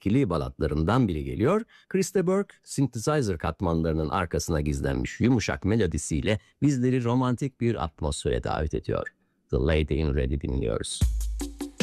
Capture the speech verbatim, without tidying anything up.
etkili balatlarından biri geliyor. Chris de Burgh, synthesizer katmanlarının arkasına gizlenmiş yumuşak melodisiyle bizleri romantik bir atmosfere davet ediyor. The Lady in Red'i dinliyoruz.